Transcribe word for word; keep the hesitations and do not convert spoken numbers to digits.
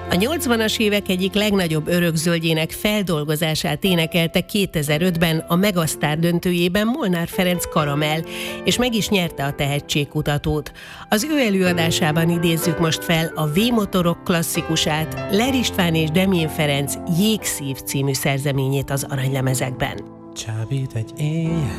A nyolcvanas évek egyik legnagyobb örökzöldjének feldolgozását énekelte kétezer-ötben a Megasztár döntőjében Molnár Ferenc Karamell, és meg is nyerte a tehetségkutatót. Az ő előadásában idézzük most fel a V-motorok klasszikusát, Ler István és Demjén Ferenc Jégszív című szerzeményét az aranylemezekben. Csábít egy éjjel